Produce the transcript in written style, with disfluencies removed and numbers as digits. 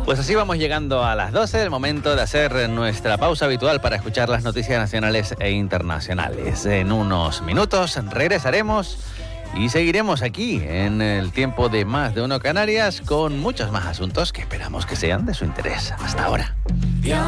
Pues así vamos llegando a las 12, el momento de hacer nuestra pausa habitual para escuchar las noticias nacionales e internacionales. En unos minutos regresaremos y seguiremos aquí en el tiempo de Más de Uno Canarias con muchos más asuntos que esperamos que sean de su interés. Hasta ahora.